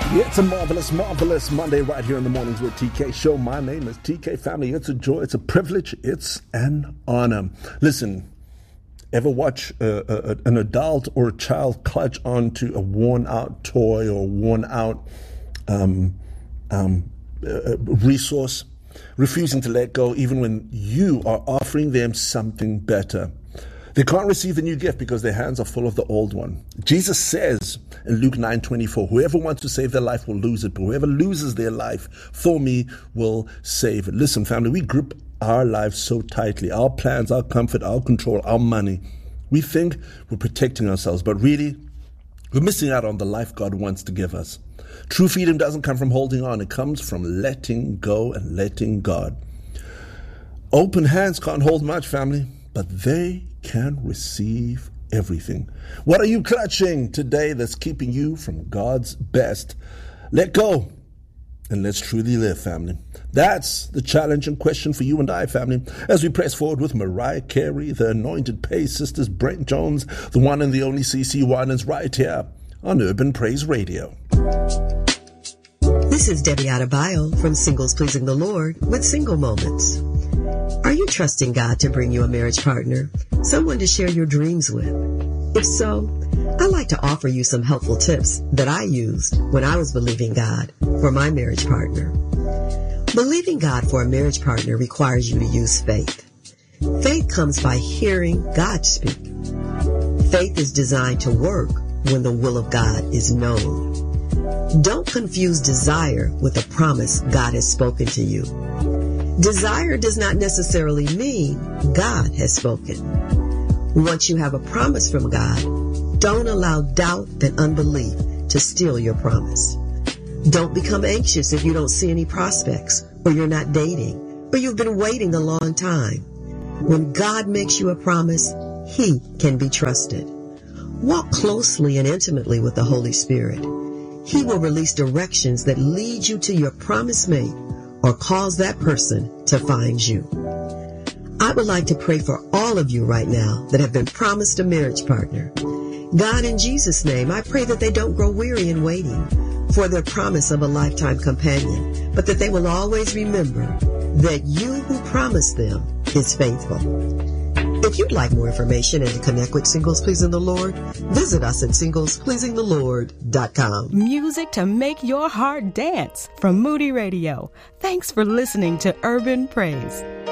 Yeah, it's a marvelous, marvelous Monday right here in the Mornings with TK show. My name is TK Family. It's a joy, it's a privilege, it's an honor. Listen, ever watch an adult or a child clutch onto a worn-out toy or worn-out resource, refusing to let go even when you are offering them something better? They can't receive the new gift because their hands are full of the old one. Jesus says in Luke 9:24, whoever wants to save their life will lose it, but whoever loses their life for me will save it. Listen, family, we group our lives so tightly. Our plans, our comfort, our control, our money. We think we're protecting ourselves, but really, we're missing out on the life God wants to give us. True freedom doesn't come from holding on. It comes from letting go and letting God. Open hands can't hold much, family, but they can receive everything. What are you clutching today that's keeping you from God's best? Let go and let's truly live, family. That's the challenge and question for you and I, family, as we press forward with Mariah Carey, the Anointed Pace Sisters, Brent Jones, the one and the only CC Winans, right here on Urban Praise Radio. This is Debbie Adebayo from Singles Pleasing the Lord with Single Moments. Are you trusting God to bring you a marriage partner, someone to share your dreams with? If so, I'd like to offer you some helpful tips that I used when I was believing God for my marriage partner. Believing God for a marriage partner requires you to use faith. Faith comes by hearing God speak. Faith is designed to work when the will of God is known. Don't confuse desire with a promise God has spoken to you. Desire does not necessarily mean God has spoken. Once you have a promise from God, don't allow doubt and unbelief to steal your promise. Don't become anxious if you don't see any prospects, or you're not dating, or you've been waiting a long time. When God makes you a promise, He can be trusted. Walk closely and intimately with the Holy Spirit. He will release directions that lead you to your promised mate or cause that person to find you. I would like to pray for all of you right now that have been promised a marriage partner. God, in Jesus' name, I pray that they don't grow weary in waiting for their promise of a lifetime companion, but that they will always remember that you who promised them is faithful. If you'd like more information and to connect with Singles Pleasing the Lord, visit us at singlespleasingthelord.com. Music to make your heart dance from Moody Radio. Thanks for listening to Urban Praise.